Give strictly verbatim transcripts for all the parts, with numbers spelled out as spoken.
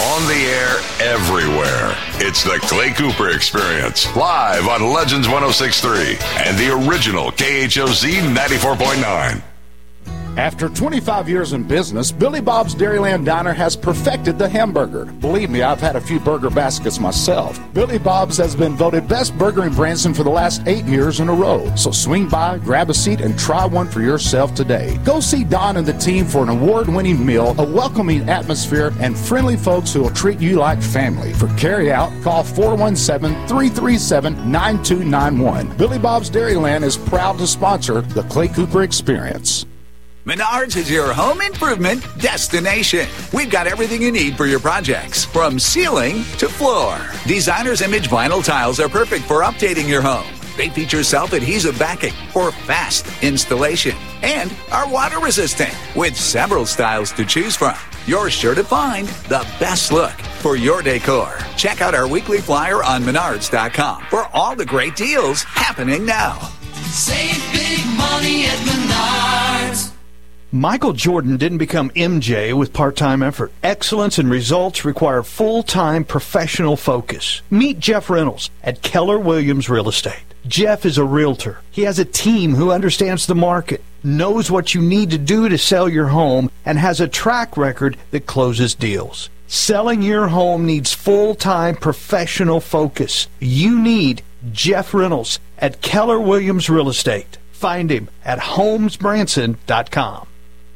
On the air everywhere. It's the Clay Cooper Experience. Live on Legends one oh six point three and the original K H O Z ninety-four point nine. After twenty-five years in business, Billy Bob's Dairyland Diner has perfected the hamburger. Believe me, I've had a few burger baskets myself. Billy Bob's has been voted best burger in Branson for the last eight years in a row. So swing by, grab a seat, and try one for yourself today. Go see Don and the team for an award-winning meal, a welcoming atmosphere, and friendly folks who will treat you like family. For carry-out, call four one seven, three three seven, nine two nine one. Billy Bob's Dairyland is proud to sponsor the Clay Cooper Experience. Menards is your home improvement destination. We've got everything you need for your projects, from ceiling to floor. Designer's Image vinyl tiles are perfect for updating your home. They feature self-adhesive backing for fast installation and are water resistant with several styles to choose from. You're sure to find the best look for your decor. Check out our weekly flyer on menards dot com for all the great deals happening now. Save big money at Menards. Michael Jordan didn't become M J with part-time effort. Excellence and results require full-time professional focus. Meet Jeff Reynolds at Keller Williams Real Estate. Jeff is a realtor. He has a team who understands the market, knows what you need to do to sell your home, and has a track record that closes deals. Selling your home needs full-time professional focus. You need Jeff Reynolds at Keller Williams Real Estate. Find him at holmes branson dot com.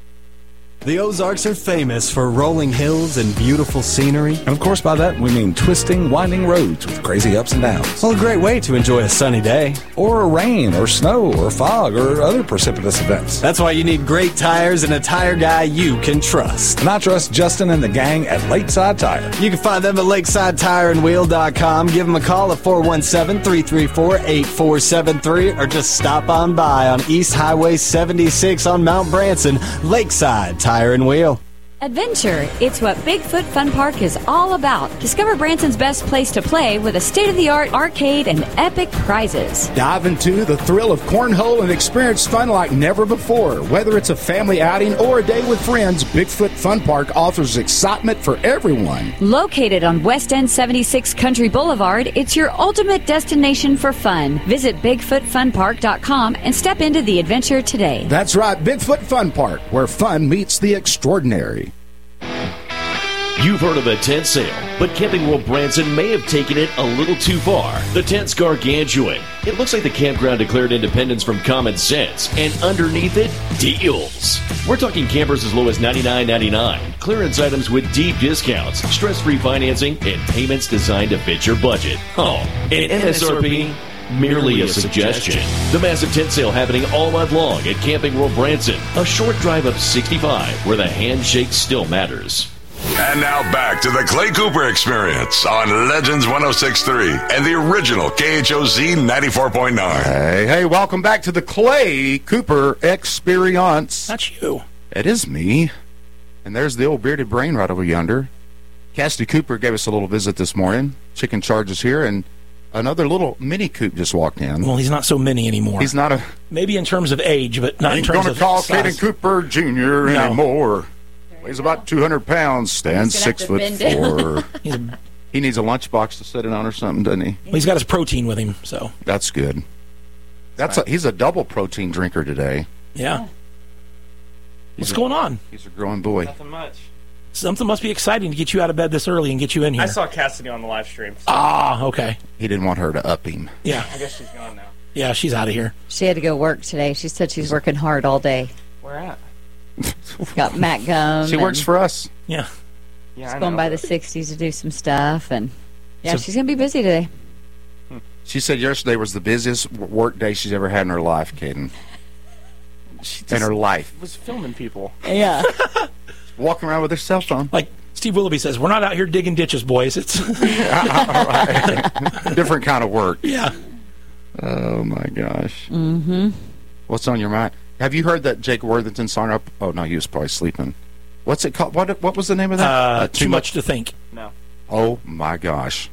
The Ozarks are famous for rolling hills and beautiful scenery. And of course, by that, we mean twisting, winding roads with crazy ups and downs. Well, a great way to enjoy a sunny day. Or a rain, or snow, or fog, or other precipitous events. That's why you need great tires and a tire guy you can trust. And I trust Justin and the gang at Lakeside Tire. You can find them at lakeside tire and wheel dot com. Give them a call at four one seven, three three four, eight four seven three or just stop on by on East Highway seventy-six on Mount Branson. Lakeside Tire and Wheel. Adventure. It's what Bigfoot Fun Park is all about. Discover Branson's best place to play with a state-of-the-art arcade and epic prizes. Dive into the thrill of cornhole and experience fun like never before. Whether it's a family outing or a day with friends, Bigfoot Fun Park offers excitement for everyone. Located on West End seventy-six Country Boulevard, it's your ultimate destination for fun. Visit bigfoot fun park dot com and step into the adventure today. That's right, Bigfoot Fun Park, where fun meets the extraordinary. You've heard of a tent sale, but Camping World Branson may have taken it a little too far. The tent's gargantuan. It looks like the campground declared independence from common sense, and underneath it, deals. We're talking campers as low as ninety-nine ninety-nine, clearance items with deep discounts, stress-free financing, and payments designed to fit your budget. Oh, and M S R P? Merely a suggestion. The massive tent sale happening all month long at Camping World Branson, a short drive up sixty-five, where the handshake still matters. And now back to the Clay Cooper Experience on Legends one oh six point three and the original K H O Z ninety-four point nine. Hey, hey, welcome back to the Clay Cooper Experience. That's you. It is me. And there's the old bearded brain right over yonder. Cassidy Cooper gave us a little visit this morning. Chicken Charge is here, and another little mini coop just walked in. Well, he's not so mini anymore. He's not a... Maybe in terms of age, but not in terms of size. Ain't going to call size. Caden Cooper Junior No. anymore. Weighs about two hundred pounds, stands six foot four. He needs a lunchbox to sit it on or something, doesn't he? Well, he's got his protein with him, so. That's good. That's a, he's a double protein drinker today. Yeah. He's What's a, going on? He's a growing boy. Nothing much. Something must be exciting to get you out of bed this early and get you in here. I saw Cassidy on the live stream. So. Ah, okay. He didn't want her to up him. Yeah. I guess she's gone now. Yeah, she's out of here. She had to go work today. She said she's working hard all day. Where at? Got Matt Gum. She works for us. Yeah. Yeah, She's I going know. by the sixties to do some stuff, and yeah, So- she's gonna be busy today. She said yesterday was the busiest work day she's ever had in her life, Caden. She In just her life. was filming people. Yeah. Walking around with her cell phone. Like Steve Willoughby says, we're not out here digging ditches, boys. It's Different kind of work. Yeah. Oh, my gosh. Mm-hmm. What's on your mind? Have you heard that Jake Worthington song up? Oh, no, he was probably sleeping. What's it called? What What was the name of that? Uh, Uh, too much to think. No. Oh, my gosh.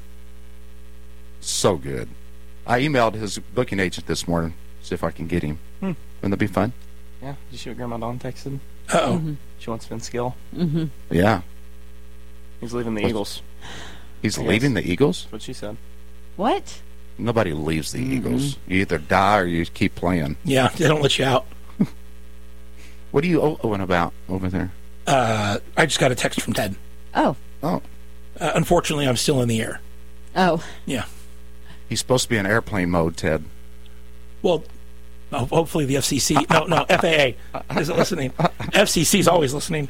So good. I emailed his booking agent this morning, see if I can get him. Hmm. Wouldn't that be fun? Yeah. Did you see what Grandma Dawn texted? Uh-oh. Mm-hmm. She wants Vince Gill. Mm-hmm. Yeah. He's leaving the What? Eagles. He's Yes. leaving the Eagles? That's what she said. What? Nobody leaves the Eagles. You either die or you keep playing. Yeah, they don't let you out. What are you owing about over there? Uh, I just got a text from Ted. Oh. Oh. Uh, unfortunately, I'm still in the air. Oh. Yeah. He's supposed to be in airplane mode, Ted. Well, oh, hopefully the F C C. No, no, F A A isn't listening. F C C is always listening.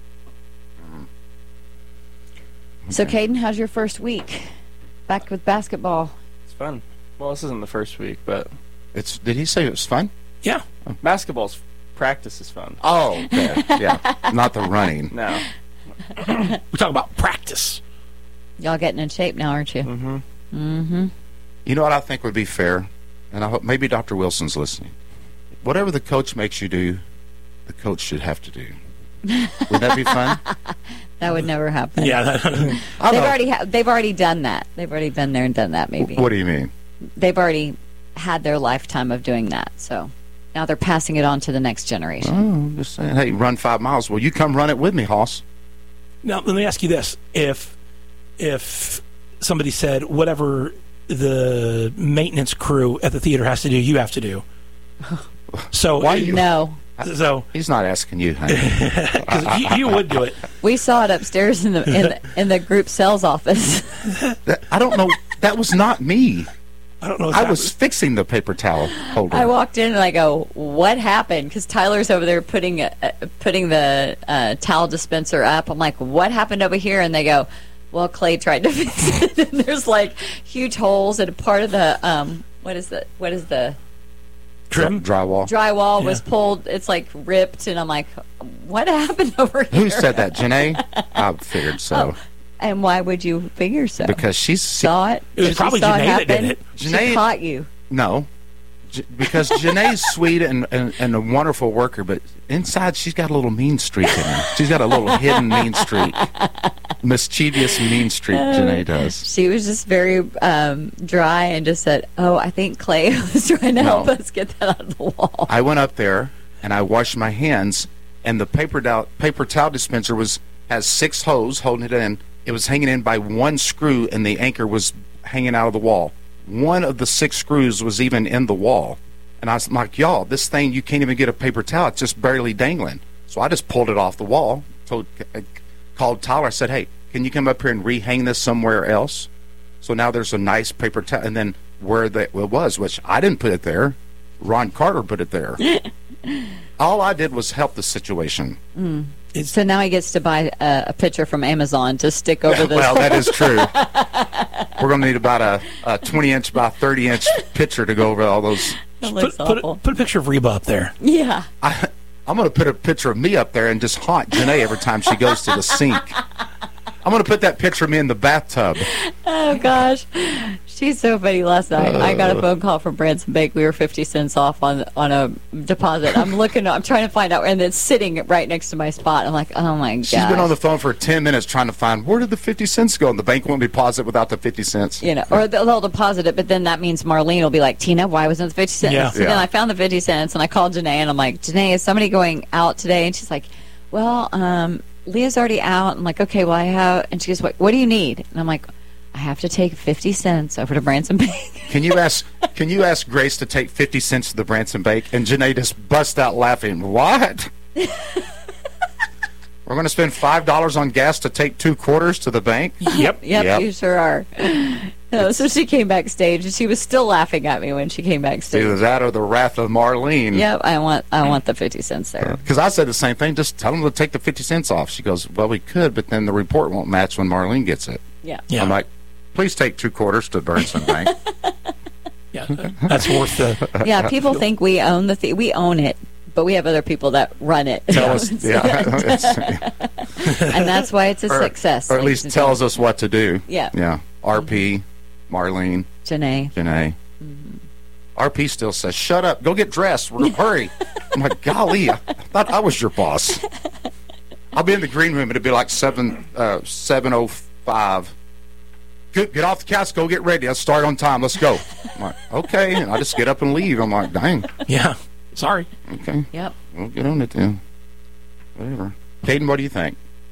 So, Caden, how's your first week? Back with basketball. It's fun. Well, this isn't the first week, but It's. Did he say it was fun? Yeah. basketball's practice is fun. Oh, okay. Yeah. Not the running. No. We talk about practice. Y'all getting in shape now, aren't you? Mm-hmm. Mm-hmm. You know what I think would be fair? And I hope maybe Doctor Wilson's listening. Whatever the coach makes you do, the coach should have to do. Would that be fun? That would never happen. Yeah. That, They've already ha- they've already done that. They've already been there and done that. Maybe. What do you mean? They've already had their lifetime of doing that. So now they're passing it on to the next generation. Oh, I'm just saying. Hey, run five miles. Well, you come run it with me, Hoss. now, let me ask you this: if if somebody said whatever the maintenance crew at the theater has to do, you have to do. So Why you? No. So he's not asking you, honey. Because you, you would do it. We saw it upstairs in the in the, in the group sales office. That, I don't know. That was not me. I don't know. I was fixing the paper towel holder. I walked in and I go, "What happened?" Because Tyler's over there putting uh, putting the uh, towel dispenser up. I'm like, "What happened over here?" And they go, "Well, Clay tried to fix it." And there's like huge holes and a part of the um, what is the what is the trim drywall. Drywall Yeah. was pulled. It's like ripped, and I'm like, "What happened over here?" Who said that, Janae? I figured so. And why would you figure so? Because she's saw it. It was She probably saw Janae that did happen? it. She Janae- caught you. No. J- Because Janae's sweet and, and, and a wonderful worker, but inside she's got a little mean streak in her. She's got a little hidden mean streak. Mischievous mean streak, Janae does. She was just very um, dry and just said, "Oh, I think Clay was trying to help No. us get that out of the wall." I went up there and I washed my hands, and the paper towel, paper towel dispenser was has six hoses holding it in. It was hanging in by one screw, and the anchor was hanging out of the wall. One of the six screws was even in the wall. And I was like, y'all, this thing, you can't even get a paper towel. It's just barely dangling. So I just pulled it off the wall, told, uh, called Tyler. I said, hey, can you come up here and rehang this somewhere else? So now there's a nice paper towel. And then where the, it was, which I didn't put it there, Ron Carter put it there. All I did was help the situation. Mm. So now he gets to buy a, a picture from Amazon to stick over the. Well, that is true. We're going to need about a, a twenty inch by thirty inch picture to go over all those. That Put, looks put, awful. put a picture of Reba up there. Yeah. I, I'm going to put a picture of me up there and just haunt Janae every time she goes to the sink. I'm going to put that picture of me in the bathtub. Oh gosh, she's so funny. Last night I got a phone call from Branson Bank. We were fifty cents off on on a deposit. I'm looking. I'm trying to find out, and it's sitting right next to my spot. I'm like, oh my god. She's been on the phone for ten minutes trying to find where did the fifty cents go, and the bank won't deposit without the fifty cents. You know, or they'll, they'll deposit it, but then that means Marlene will be like, Tina, why wasn't the fifty cents? Yeah. So Yeah. then I found the fifty cents, and I called Janae, and I'm like, Janae, is somebody going out today? And she's like, well, um, Leah's already out. I'm like, okay, well, I have, and she goes, what, what do you need? And I'm like, I have to take fifty cents over to Branson Bank. Can you ask Can you ask Grace to take fifty cents to the Branson Bank? And Janae just bust out laughing. What? We're going to spend five dollars on gas to take two quarters to the bank? Yep. Yep, you sure are. No, so she came backstage, and she was still laughing at me when she came backstage. Either that or the wrath of Marlene. Yep, I want, I want the fifty cents there. Because I said the same thing. Just tell them to take the fifty cents off. She goes, well, we could, but then the report won't match when Marlene gets it. Yeah. Yeah. I'm like, please take two quarters to Burnson Bank. Yeah, that's worth the. Yeah, people think we own the th- we own it, but we have other people that run it. Tell us, yeah. And that's why it's a or, success. Or at least tells us what to do. Yeah. Yeah. R P, Marlene, Janae. Janae. R P still says, shut up, go get dressed, we're hurry. I'm like, golly, I thought I was your boss. I'll be in the green room, it'll be like seven uh seven oh five. Get, get off the couch, go get ready. Let's start on time. Let's go. I'm like, okay. And I just get up and leave. I'm like, dang. Yeah. Sorry. Okay. Yep. We'll get on it then. Whatever. Caden, what do you think?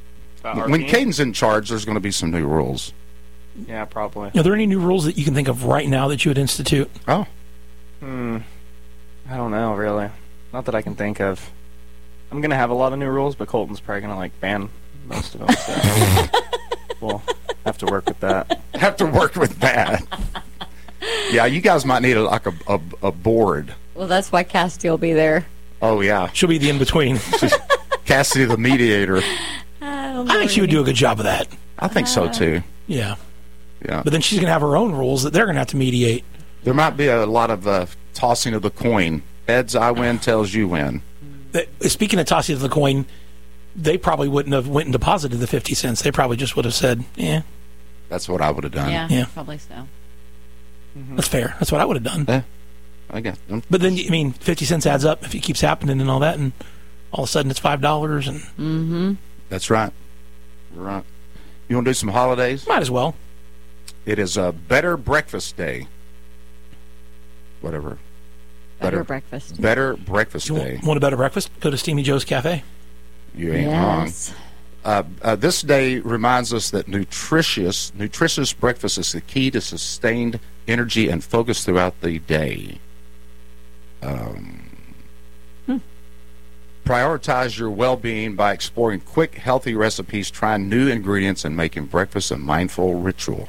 About when our Caden's in charge, there's going to be some new rules. Yeah, probably. Are there any new rules that you can think of right now that you would institute? Oh. Hmm. I don't know, really. Not that I can think of. I'm going to have a lot of new rules, but Colton's probably going to, like, ban most of them. So we'll have to work with that. Have to work with that. Yeah, you guys might need a, like a, a, a board. Well, that's why Cassidy will be there. Oh, yeah. She'll be the in-between. Cassidy the mediator. I think she would do a good job of that. I think so, too. Yeah. Yeah. But then she's going to have her own rules that they're going to have to mediate. There might be a lot of uh, tossing of the coin. Heads, I win. Tails, you win. That- Speaking of tossing of the coin, they probably wouldn't have went and deposited the fifty cents. They probably just would have said, yeah. That's what I would have done. Yeah, Yeah. probably so. That's fair. That's what I would have done. Yeah, I guess. But then, I mean, fifty cents adds up if it keeps happening and all that, and all of a sudden it's five dollars. And Mm-hmm. That's right. You're right. You want to do some holidays? Might as well. It is a Better Breakfast Day. Whatever. Better breakfast. Better Breakfast You Day. want, want a better breakfast? Go to Steamy Joe's Cafe. You ain't Yes. wrong. Uh, uh, this day reminds us that nutritious, nutritious breakfast is the key to sustained energy and focus throughout the day. Um, Hmm. Prioritize your well-being by exploring quick, healthy recipes, trying new ingredients, and making breakfast a mindful ritual.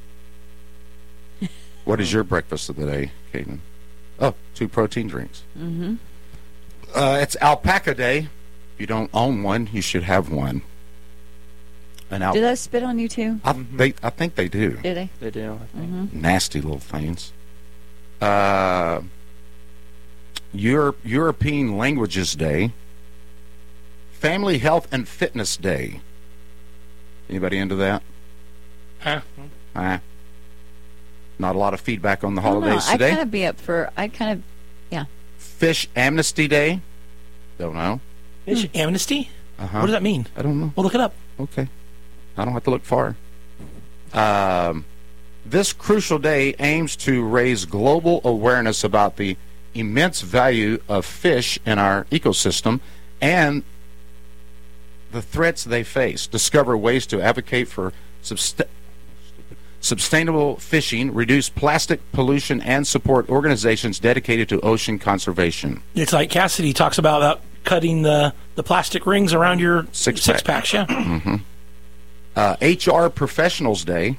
What is your breakfast of the day, Caden? Oh, two protein drinks. Mm-hmm. Uh, it's Alpaca Day. If you don't own one, you should have one. An al- Do those spit on you too? I, they, I think they do. Do they? They do, I think. Mm-hmm. Nasty little things. Uh, Euro- European Languages Day. Family Health and Fitness Day. Anybody into that? Huh? Uh, not a lot of feedback on the I don't know. holidays I'd today. kind of be up for. I'd kind of, yeah. Fish Amnesty Day. Don't know. Fish amnesty? Uh-huh. What does that mean? I don't know. Well, look it up. Okay. I don't have to look far. Um, this crucial day aims to raise global awareness about the immense value of fish in our ecosystem and the threats they face. Discover ways to advocate for subst- sustainable fishing, reduce plastic pollution, and support organizations dedicated to ocean conservation. It's like Cassidy talks about uh, cutting the, the plastic rings around your Six six pack. packs. Yeah. Mm-hmm. Uh, H R Professionals Day.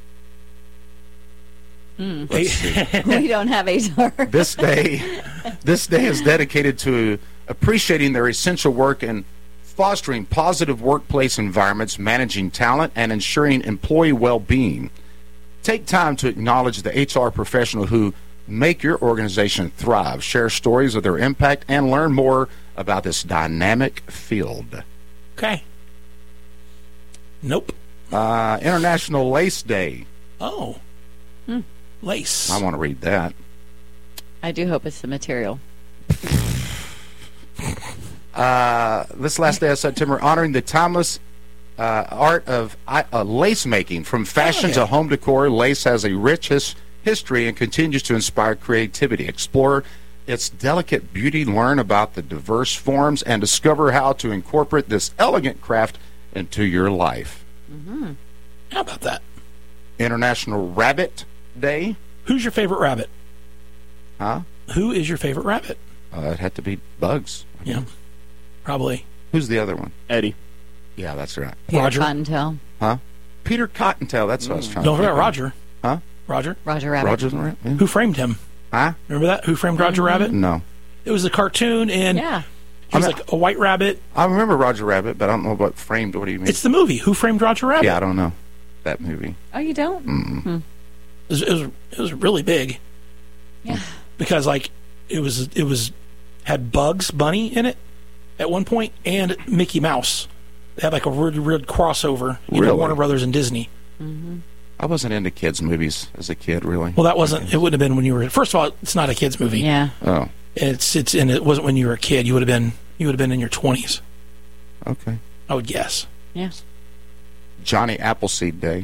Mm. Let's see. We don't have H R. This day, this day is dedicated to appreciating their essential work in fostering positive workplace environments, managing talent, and ensuring employee well-being. Take time to acknowledge the H R professional who make your organization thrive. Share stories of their impact and learn more about this dynamic field. Okay. Nope. Uh, International Lace Day. Oh. Hmm. Lace. I want to read that. I do hope it's the material. Uh, this last day of September, honoring the timeless uh, art of uh, lace making. From fashion Oh, yeah. to home decor, lace has a rich his- history and continues to inspire creativity. Explore its delicate beauty, learn about the diverse forms, and discover how to incorporate this elegant craft into your life. Mm-hmm. How about that? International Rabbit Day. Who's your favorite rabbit? Huh? Who is your favorite rabbit? Uh, it had to be Bugs. Yeah. Probably. Who's the other one? Eddie. Yeah, that's right. Peter Roger. Cottontail. Huh? Peter Cottontail. That's what I was trying Don't to forget think of. Roger. Huh? Roger. Roger Rabbit. Roger the Rabbit? Yeah. Who framed him? Huh? Remember that? Who framed Roger Rabbit? No. It was a cartoon, and Yeah. he was I'm like a white rabbit. I remember Roger Rabbit, but I don't know what framed. What do you mean? It's the movie. Who framed Roger Rabbit? Yeah, I don't know that movie. Oh, you don't? Mm-mm. Hmm. It was, it was it was really big. Yeah. Because like it was it was had Bugs Bunny in it at one point and Mickey Mouse. They had like a weird weird crossover. You know, Really? Warner Brothers and Disney. Mm-hmm. I wasn't into kids' movies as a kid, really. Well, that wasn't. It wouldn't have been when you were. First of all, it's not a kids movie. Yeah. Oh, It's it's and it wasn't when you were a kid. You would have been you would have been in your twenties. okay. I would guess. Yeah. Johnny Appleseed Day.